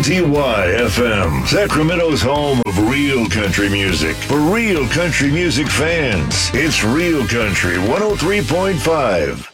WNTY FM, Sacramento's home of real country music. For real country music fans, it's Real Country 103.5.